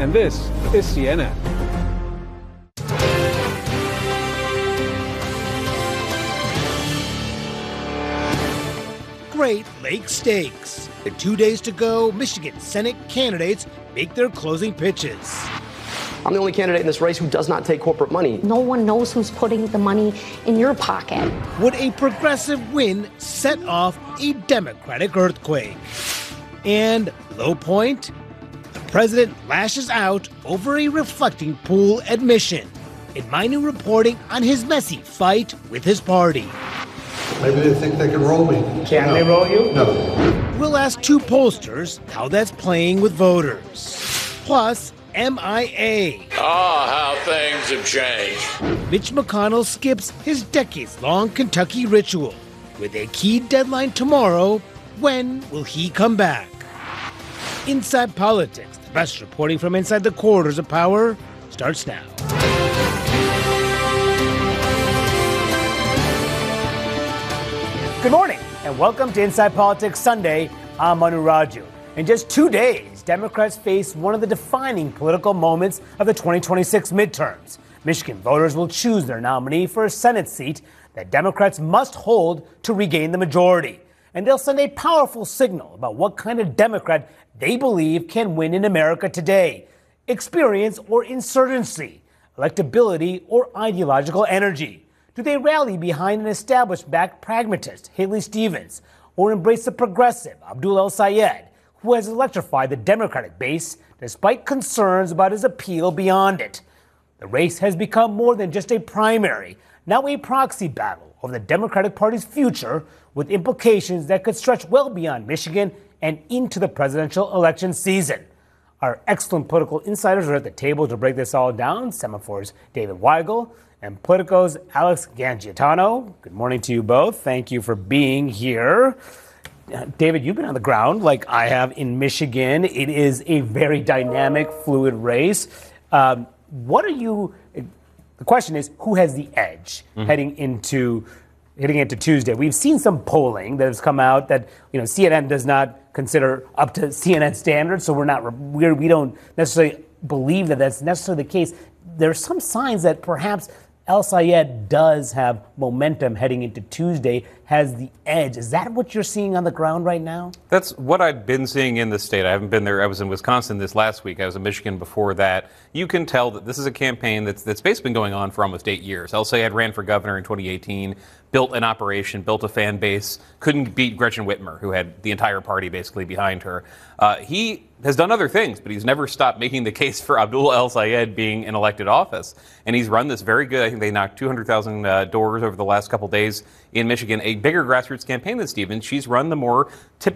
and this is CNN. Great Lake Stakes. In 2 days to go, Michigan Senate candidates make their closing pitches. I'm the only candidate in this race who does not take corporate money. No one knows who's putting the money in your pocket. Would a progressive win set off a Democratic earthquake? And low point? The president lashes out over a reflecting pool admission. In my new reporting on his messy fight with his party. Maybe they think they can roll me. Can they roll you? No. We'll ask two pollsters how that's playing with voters. Plus, MIA. How things have changed. Mitch McConnell skips his decades-long Kentucky ritual. With a key deadline tomorrow, when will he come back? Inside Politics, the best reporting from inside the corridors of power, starts now. Good morning, and welcome to Inside Politics Sunday. I'm Manu Raju. In just 2 days, Democrats face one of the defining political moments of the 2026 midterms. Michigan voters will choose their nominee for a Senate seat that Democrats must hold to regain the majority. And they'll send a powerful signal about what kind of Democrat they believe can win in America today. Experience or insurgency, electability or ideological energy. Do they rally behind an established-backed pragmatist, Haley Stevens, or embrace the progressive, Abdul El-Sayed, who has electrified the Democratic base despite concerns about his appeal beyond it? The race has become more than just a primary, now a proxy battle over the Democratic Party's future, with implications that could stretch well beyond Michigan and into the presidential election season. Our excellent political insiders are at the table to break this all down. Semaphor's David Weigel and Politico's Alex Gangiatano. Good morning to you both. Thank you for being here. David, you've been on the ground like I have in Michigan. It is a very dynamic, fluid race. The question is, who has the edge heading into Tuesday? We've seen some polling that has come out that CNN does not consider up to CNN standards, so we don't necessarily believe that that's necessarily the case. There are some signs that perhaps El-Sayed does have momentum heading into Tuesday, has the edge. Is that what you're seeing on the ground right now? That's what I've been seeing in the state. I haven't been there. I was in Wisconsin this last week. I was in Michigan before that. You can tell that this is a campaign that's basically been going on for almost 8 years. El-Sayed ran for governor in 2018, built an operation, built a fan base, couldn't beat Gretchen Whitmer, who had the entire party basically behind her. He has done other things, but he's never stopped making the case for Abdul El-Sayed being in elected office. And he's run this very good, I think they knocked 200,000 doors over the last couple days in Michigan, a bigger grassroots campaign than Stevens. She's run the more typical